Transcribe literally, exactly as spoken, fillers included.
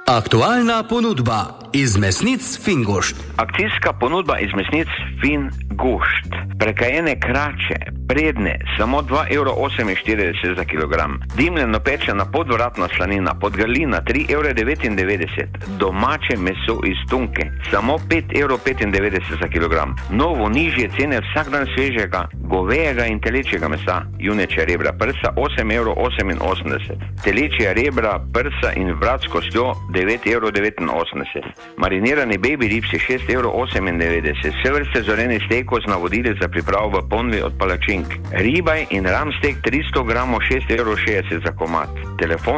Aktualna ponudba iz mesnic Fingošt. Akcijska ponudba iz mesnic Fingošt. Prekajene krače, predne, samo dva evra oseminštirideset za kilogram. Dimljeno pečena podvratna slanina, podgalina, tri evre devetindevetdeset. Domače meso iz tunke, samo pet evrov petindevetdeset za kilogram. Novo nižje cene vsak dan svežega, govejega in telečjega mesa, juneče rebra, prsa, osem evrov oseminosemdeset. Telečja rebra, prsa in vrat s kostjo, devet evrov devetinosemdeset. Marinirani baby ribsi, šest evrov osemindevetdeset. Vse vrste zorenih stekov z navodili za pripravo v ponvi od palačink. Ribaj in ram stek tristo gramov, šest evrov šestdeset za komad. Telefon